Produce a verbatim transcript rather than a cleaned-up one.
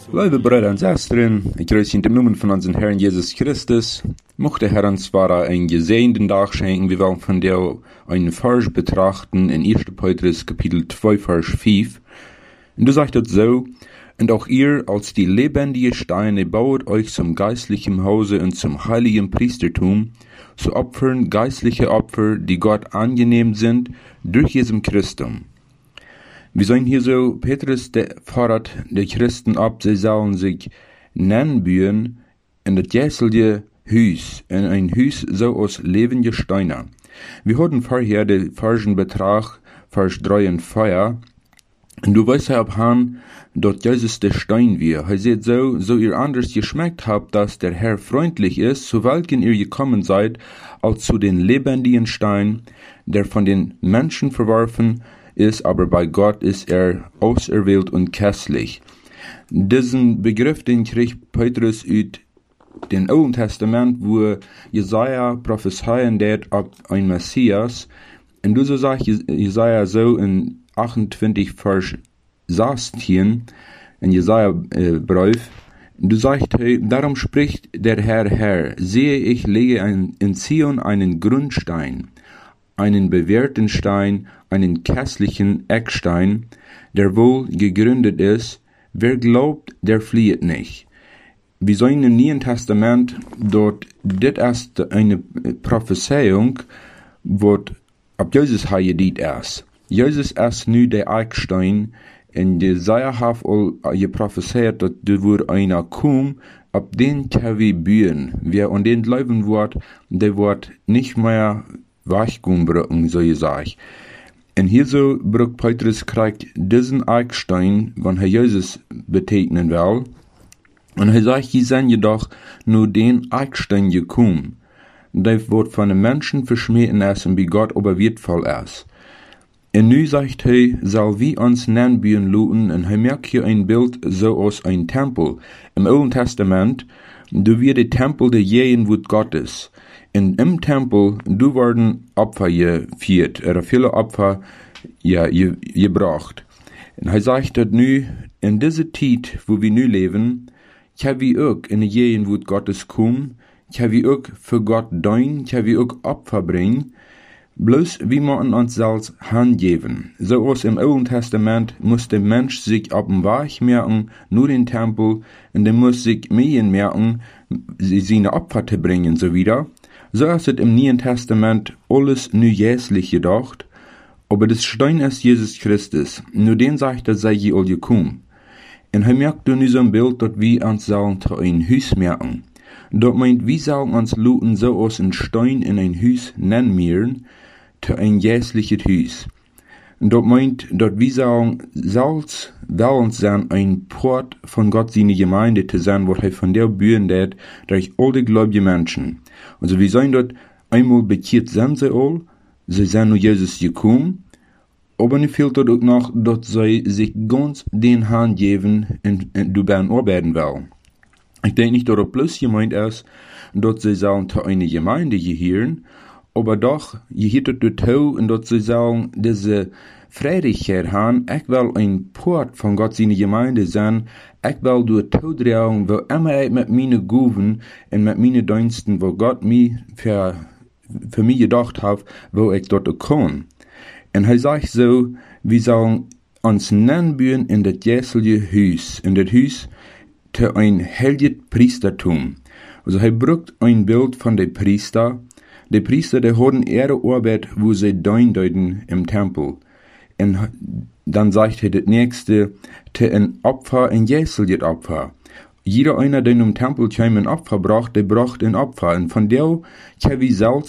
Liebe Brüder und Schwestern, ich grüße in dem Namen von unserem Herrn Jesus Christus. Mochte Herr uns zwar einen gesegneten Tag schenken, wir wollen von der einen Vers betrachten in erster Petrus Kapitel zwei, Vers fünf. Und du sagst dort so: Und auch ihr als die lebendige Steine bauet euch zum geistlichen Hause und zum heiligen Priestertum, zu opfern geistliche Opfer, die Gott angenehm sind, durch Jesum Christum. Wir sehen hier so, Petrus der fordert die Christen ab, sie sollen sich nennen bühen in das jässelje Hüs, in ein Hüs so aus lebende Steine. Wir hatten vorher den falschen Betrag, Vers drei und vier, und du weißt ja, ob Han, dort Jesus der Stein wir. Er sagt so, so ihr anders geschmeckt habt, dass der Herr freundlich ist, so welchen ihr gekommen seid, als zu den lebendigen Stein, der von den Menschen verworfen ist, aber bei Gott ist er auserwählt und kästlich. Diesen Begriff, den kriegt Petrus aus dem Alten Testament, wo Jesaja prophezeien wird ab ein Messias. Und du so sagt Jesaja so in achtundzwanzig Vers sechzehn, in Jesaja äh, Brief, du sagst, hey, darum spricht der Herr, Herr, siehe, ich lege ein, in Zion einen Grundstein, einen bewährten Stein, einen kästlichen Eckstein, der wohl gegründet ist. Wer glaubt, der flieht nicht. Wir sehen im Neuen Testament, dort, das ist eine Prophezeiung, wo ab Jesus hat gedient ist. Jesus ist nu der Eckstein, und Jesaja hat all geprophezeit, dass du wird einer kommen, ab den kann wir bühen. Wer an den leben wird, der wird nicht mehr wegkommen, so gesagt. Und hier so braucht Petrus kriegt diesen Eckstein, wenn er Jesus betegnen will. Und er sagt, die sind jedoch nur den Eckstein gekommen. Der wird von den Menschen verschmähen ist und bei Gott aber wertvoll ist. Und nu sagt er, soll wir uns nennen luten, und er merkt hier ein Bild so aus ein Tempel. Im Alten Testament, du wirst der Tempel der Gegenwart Gottes. Und im Tempel, du werden Opfer geführt, oder viele Opfer ja, gebracht. Und er sagt dort nu, in dieser Zeit, wo wir nu leben, kann wir auch in die Gegenwart Gottes kommen, kann wir auch für Gott dienen, kann wir auch Opfer bringen. Bloß wir müssen uns selbst handgeben. So aus im Alten Testament muss der Mensch sich auf dem Weg merken, nur den Tempel, und der muss sich mehr merken, seine Opfer zu bringen, so wieder. So ist es im Neuen Testament alles nur jässlich gedacht, aber das Stein ist Jesus Christus, nur den sagt er, sei je all gekommen. Und er merkt du nur so ein Bild, dass wir uns sollen zu ein Hüs merken. Dort meint, wir sollen uns luten so aus ein Stein in ein Hüs nennen mieren, zu ein jässliches Hüs. Dort meint, dort wir sollen selbst wollen sein, ein Port von Gott seine Gemeinde zu sein, wo er von der bühen wird, durch all die gläubigen Menschen. Also wir sind dort einmal bekehrt sind sie all, sie sind nur Jesus gekommen, aber nicht fehlt dort auch noch, dass sie sich ganz den Hand geben und, und du beim arbeiten wollen. Ich denke nicht, dass er bloß gemeint ist, dass sie sollen zu einer Gemeinde gehören, aber doch gehört dazu, und dass sie sollen diese Freudigkeit haben, ich will ein Port von Gott seine Gemeinde sein, ich will durch Todregung, wo immer ich mit meinen Guven und mit meinen Diensten, wo Gott mich für, für mich gedacht hat, wo ich dort kann. Und er sagt so, wir sollen uns nennen in das jässelje Hüs, in das Hüs, zu ein heiliges Priestertum. Also er braucht ein Bild von den Priester. Die Priester, die hatten ihre Arbeit, wo sie deuten im Tempel. Und dann sagt er das nächste, zu ein Opfer, ein jässeljes Opfer. Jeder einer, der im Tempel ein Opfer braucht, der braucht ein Opfer. Und von der kann wir selbst